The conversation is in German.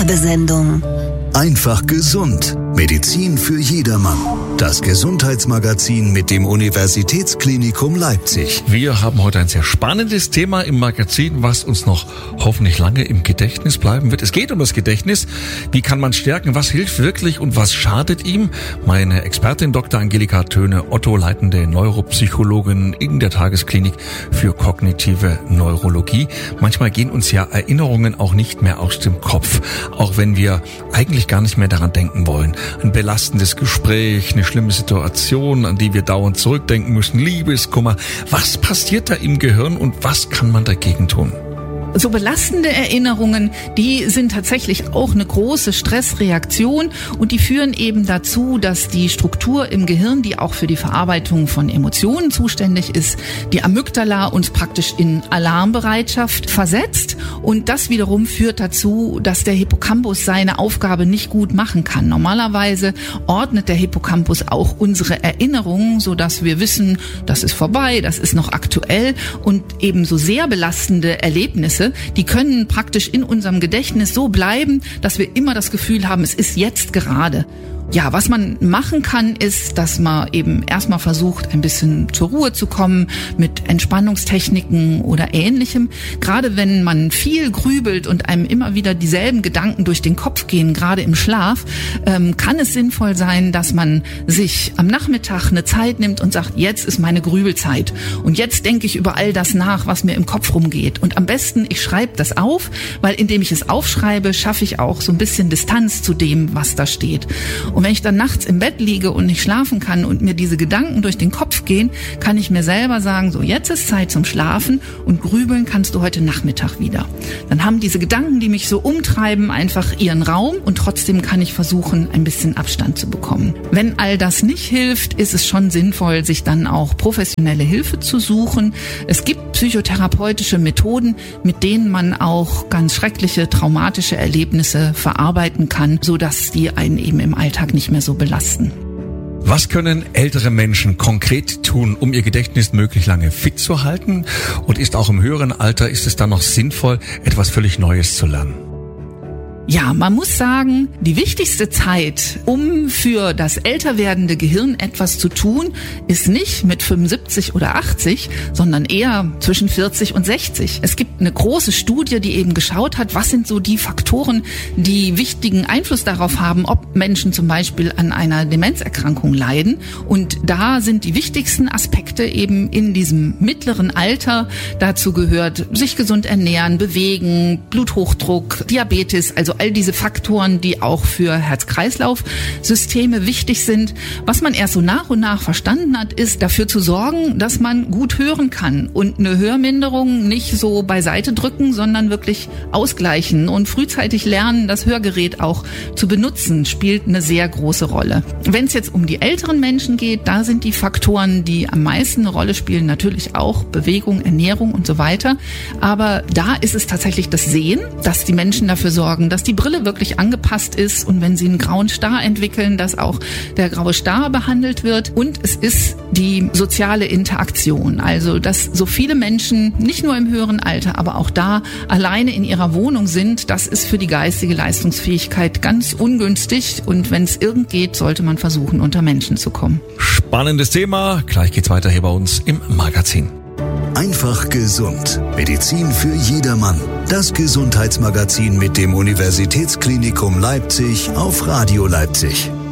Werbesendung. Einfach gesund. Medizin für jedermann. Das Gesundheitsmagazin mit dem Universitätsklinikum Leipzig. Wir haben heute ein sehr spannendes Thema im Magazin, was uns noch hoffentlich lange im Gedächtnis bleiben wird. Es geht um das Gedächtnis. Wie kann man stärken? Was hilft wirklich und was schadet ihm? Meine Expertin Dr. Angelika Töne-Otto, leitende Neuropsychologin in der Tagesklinik für kognitive Neurologie. Manchmal gehen uns ja Erinnerungen auch nicht mehr aus dem Kopf, auch wenn wir eigentlich gar nicht mehr daran denken wollen. Ein belastendes Gespräch, eine schlimme Situation, an die wir dauernd zurückdenken müssen, Liebeskummer. Was passiert da im Gehirn und was kann man dagegen tun? So belastende Erinnerungen, die sind tatsächlich auch eine große Stressreaktion und die führen eben dazu, dass die Struktur im Gehirn, die auch für die Verarbeitung von Emotionen zuständig ist, die Amygdala uns praktisch in Alarmbereitschaft versetzt und das wiederum führt dazu, dass der Hippocampus seine Aufgabe nicht gut machen kann. Normalerweise ordnet der Hippocampus auch unsere Erinnerungen, sodass wir wissen, das ist vorbei, das ist noch aktuell und eben so sehr belastende Erlebnisse, die können praktisch in unserem Gedächtnis so bleiben, dass wir immer das Gefühl haben, es ist jetzt gerade. Ja, was man machen kann, ist, dass man eben erstmal versucht, ein bisschen zur Ruhe zu kommen mit Entspannungstechniken oder Ähnlichem. Gerade wenn man viel grübelt und einem immer wieder dieselben Gedanken durch den Kopf gehen, gerade im Schlaf, kann es sinnvoll sein, dass man sich am Nachmittag eine Zeit nimmt und sagt, jetzt ist meine Grübelzeit und jetzt denke ich über all das nach, was mir im Kopf rumgeht. Und am besten, ich schreibe das auf, weil indem ich es aufschreibe, schaffe ich auch so ein bisschen Distanz zu dem, was da steht. Und wenn ich dann nachts im Bett liege und nicht schlafen kann und mir diese Gedanken durch den Kopf gehen, kann ich mir selber sagen, so jetzt ist Zeit zum Schlafen und grübeln kannst du heute Nachmittag wieder. Dann haben diese Gedanken, die mich so umtreiben, einfach ihren Raum und trotzdem kann ich versuchen, ein bisschen Abstand zu bekommen. Wenn all das nicht hilft, ist es schon sinnvoll, sich dann auch professionelle Hilfe zu suchen. Es gibt psychotherapeutische Methoden, mit denen man auch ganz schreckliche, traumatische Erlebnisse verarbeiten kann, sodass die einen eben im Alltag nicht mehr so belasten. Was können ältere Menschen konkret tun, um ihr Gedächtnis möglichst lange fit zu halten? Und ist auch im höheren Alter, ist es dann noch sinnvoll, etwas völlig Neues zu lernen? Ja, man muss sagen, die wichtigste Zeit, um für das älter werdende Gehirn etwas zu tun, ist nicht mit 75 oder 80, sondern eher zwischen 40 und 60. Es gibt eine große Studie, die eben geschaut hat, was sind so die Faktoren, die wichtigen Einfluss darauf haben, ob Menschen zum Beispiel an einer Demenzerkrankung leiden. Und da sind die wichtigsten Aspekte eben in diesem mittleren Alter. Dazu gehört sich gesund ernähren, bewegen, Bluthochdruck, Diabetes, also all diese Faktoren, die auch für Herz-Kreislauf-Systeme wichtig sind. Was man erst so nach und nach verstanden hat, ist dafür zu sorgen, dass man gut hören kann und eine Hörminderung nicht so beiseite drücken, sondern wirklich ausgleichen und frühzeitig lernen, das Hörgerät auch zu benutzen, spielt eine sehr große Rolle. Wenn es jetzt um die älteren Menschen geht, da sind die Faktoren, die am meisten eine Rolle spielen, natürlich auch Bewegung, Ernährung und so weiter. Aber da ist es tatsächlich das Sehen, dass die Menschen dafür sorgen, dass die Brille wirklich angepasst ist und wenn sie einen grauen Star entwickeln, dass auch der graue Star behandelt wird. Und es ist die soziale Interaktion, also dass so viele Menschen nicht nur im höheren Alter, aber auch da alleine in ihrer Wohnung sind, das ist für die geistige Leistungsfähigkeit ganz ungünstig und wenn es irgend geht, sollte man versuchen, unter Menschen zu kommen. Spannendes Thema, gleich geht's weiter hier bei uns im Magazin. Einfach gesund. Medizin für jedermann. Das Gesundheitsmagazin mit dem Universitätsklinikum Leipzig auf Radio Leipzig.